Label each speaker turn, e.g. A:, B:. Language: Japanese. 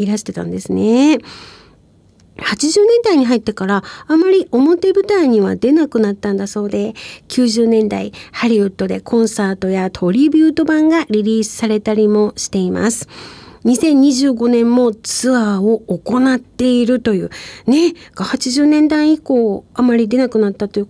A: いらしてたんですね。80年代に入ってからあまり表舞台には出なくなったんだそうで、90年代ハリウッドでコンサートやトリビュート版がリリースされたりもしています。2025年もツアーを行っているというね、80年代以降あまり出なくなったという